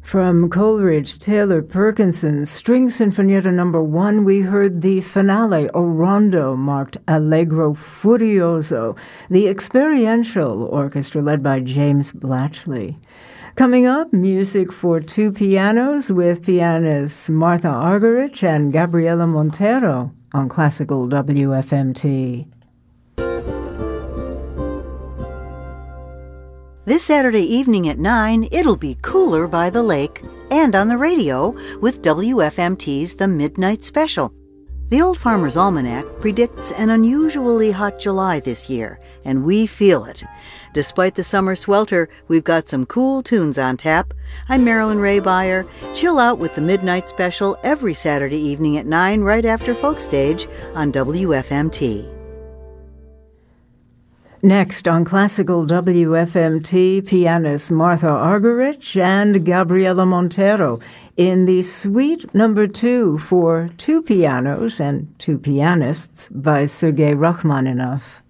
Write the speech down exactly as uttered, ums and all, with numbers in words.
From Coleridge, Taylor Perkinson's String Sinfonietta number one, we heard the finale, a rondo marked Allegro Furioso, the experiential orchestra led by James Blatchley. Coming up, music for two pianos with pianists Martha Argerich and Gabriela Montero on Classical W F M T. This Saturday evening at nine, it'll be cooler by the lake and on the radio with W F M T's The Midnight Special. The Old Farmer's Almanac predicts an unusually hot July this year, and we feel it. Despite the summer swelter, we've got some cool tunes on tap. I'm Marilyn Ray Beyer. Chill out with The Midnight Special every Saturday evening at nine right after Folk Stage on W F M T. Next on Classical W F M T, pianist Martha Argerich and Gabriela Montero in the Suite Number Two for two pianos and two pianists by Sergei Rachmaninoff.